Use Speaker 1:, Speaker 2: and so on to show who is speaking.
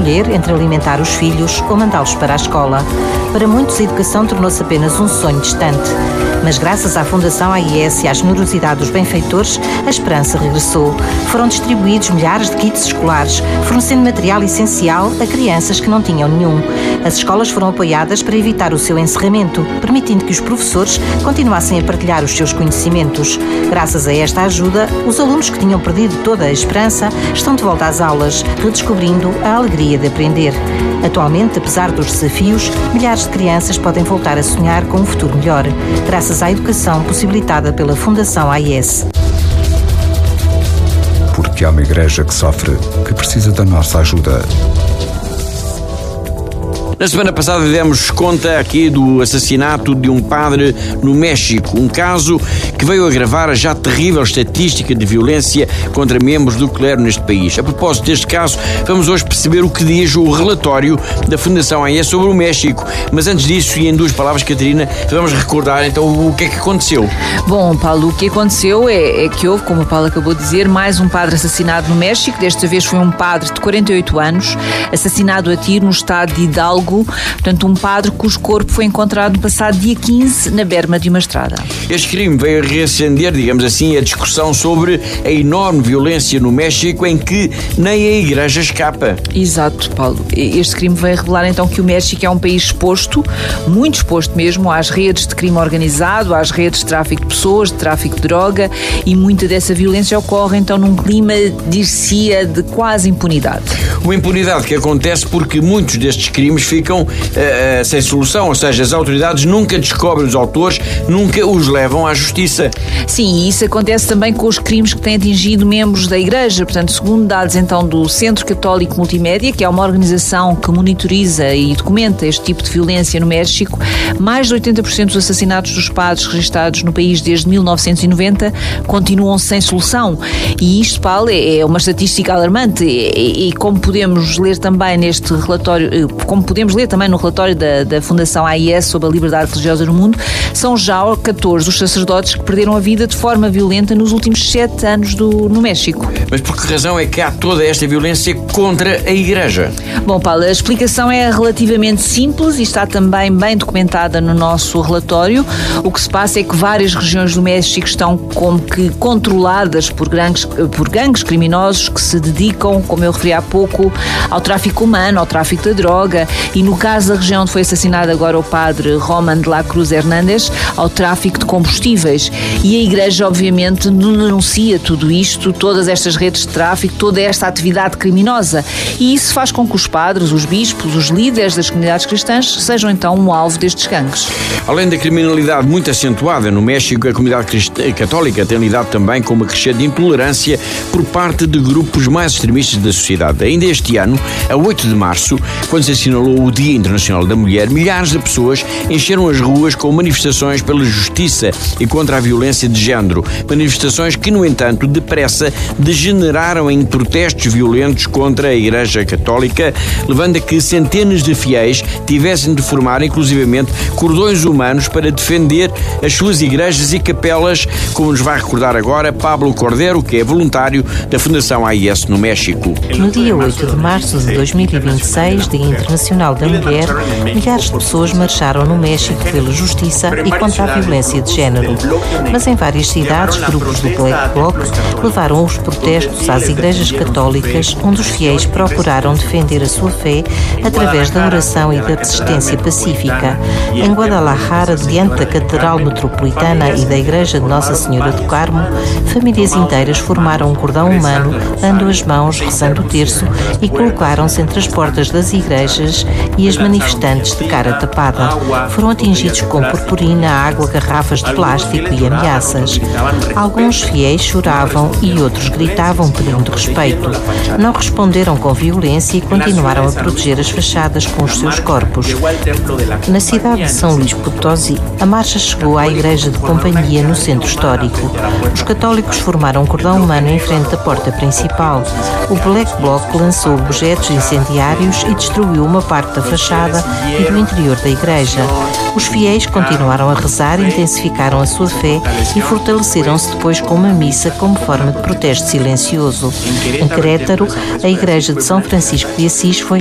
Speaker 1: escolher entre alimentar os filhos ou mandá-los para a escola. Para muitos, a educação tornou-se apenas um sonho distante. Mas graças à Fundação AIS e à generosidade dos benfeitores, a esperança regressou. Foram distribuídos milhares de kits escolares, fornecendo material essencial a crianças que não tinham nenhum. As escolas foram apoiadas para evitar o seu encerramento, permitindo que os professores continuassem a partilhar os seus conhecimentos. Graças a esta ajuda, os alunos que tinham perdido toda a esperança estão de volta às aulas, redescobrindo a alegria de aprender. Atualmente, apesar dos desafios, milhares de crianças podem voltar a sonhar com um futuro melhor, graças à educação possibilitada pela Fundação AIS.
Speaker 2: Porque há uma igreja que sofre, que precisa da nossa ajuda.
Speaker 3: Na semana passada demos conta aqui do assassinato de um padre no México, um caso que veio agravar a já terrível estatística de violência contra membros do clero neste país. A propósito deste caso, vamos hoje perceber o que diz o relatório da Fundação AIS sobre o México. Mas antes disso, e em duas palavras, Catarina, vamos recordar então o que é que aconteceu.
Speaker 4: Bom, Paulo, o que aconteceu é que houve, como o Paulo acabou de dizer, mais um padre assassinado no México. Desta vez foi um padre de 48 anos, assassinado a tiro no estado de Hidalgo. Portanto, um padre cujo corpo foi encontrado no passado dia 15 na berma de uma estrada.
Speaker 3: Este crime veio reacender, digamos assim, a discussão sobre a enorme violência no México, em que nem a Igreja escapa.
Speaker 4: Exato, Paulo. Este crime veio revelar então que o México é um país exposto, muito exposto mesmo, às redes de crime organizado, às redes de tráfico de pessoas, de tráfico de droga, e muita dessa violência ocorre então num clima, dir-se-ia, de quase impunidade.
Speaker 3: Uma impunidade que acontece porque muitos destes crimes ficam sem solução, ou seja, as autoridades nunca descobrem os autores, nunca os levam à justiça.
Speaker 4: Sim, e isso acontece também com os crimes que têm atingido membros da Igreja. Portanto, segundo dados então do Centro Católico Multimédia, que é uma organização que monitoriza e documenta este tipo de violência no México, mais de 80% dos assassinatos dos padres registados no país desde 1990 continuam sem solução. E isto, Paulo, é uma estatística alarmante e como podemos ler também neste relatório, como podemos ler também no relatório da Fundação AIS sobre a liberdade religiosa no mundo, são já 14 os sacerdotes que perderam a vida de forma violenta nos últimos 7 anos no México.
Speaker 3: Mas por que razão é que há toda esta violência contra a Igreja?
Speaker 4: Bom, Paulo, a explicação é relativamente simples e está também bem documentada no nosso relatório. O que se passa é que várias regiões do México estão como que controladas por gangues criminosos que se dedicam, como eu referi há pouco, ao tráfico humano, ao tráfico da droga e, no caso da região onde foi assassinado agora o padre Roman de la Cruz Hernández, ao tráfico de combustíveis. E a Igreja, obviamente, denuncia tudo isto, todas estas redes de tráfico, toda esta atividade criminosa. E isso faz com que os padres, os bispos, os líderes das comunidades cristãs sejam então um alvo destes gangues.
Speaker 3: Além da criminalidade muito acentuada no México, a comunidade católica tem lidado também com uma crescente intolerância por parte de grupos mais extremistas da sociedade. Ainda este ano, a 8 de março, quando se assinalou o Dia Internacional da Mulher, milhares de pessoas encheram as ruas com manifestações pela justiça e contra a violência de género. Manifestações que, no entanto, depressa degeneraram em protestos violentos contra a Igreja Católica, levando a que centenas de fiéis tivessem de formar, inclusivamente, cordões humanos para defender as suas igrejas e capelas, como nos vai recordar agora Pablo Cordero, que é voluntário da Fundação AIS no México.
Speaker 1: No dia 8 de março de 2026, Dia Internacional da Mulher, milhares de pessoas marcharam no México pela justiça e contra a violência de género. Mas em várias cidades, grupos do Black Bloc levaram os protestos às igrejas católicas, onde os fiéis procuraram defender a sua fé através da oração e da persistência pacífica. Em Guadalajara, diante da Catedral Metropolitana e da Igreja de Nossa Senhora do Carmo, famílias inteiras formaram um cordão humano, dando as mãos, rezando o terço e colocaram-se entre as portas das igrejas e as manifestantes de cara tapada. Foram atingidos com purpurina, água, garrafas de plástico e ameaças. Alguns fiéis choravam e outros gritavam pedindo respeito. Não responderam com violência e continuaram a proteger as fachadas com os seus corpos. Na cidade de São Luís Potosí, a marcha chegou à Igreja de Companhia no centro histórico. Os católicos formaram um cordão humano em frente da porta principal. O Black Bloc lançou objetos incendiários e destruiu uma parte da fachada e do interior da igreja. Os fiéis continuaram a rezar, intensificaram a sua fé e fortaleceram-se depois com uma missa como forma de protesto silencioso. Em Querétaro, a igreja de São Francisco de Assis foi